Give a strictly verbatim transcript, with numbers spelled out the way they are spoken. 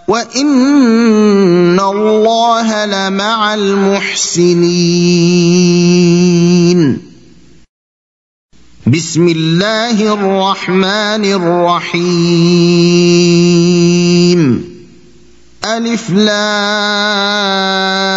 وَإِنَّ اللَّهَ لَمَعَ الْمُحْسِنِينَ. بسم الله الرحمن الرحيم. ألف لام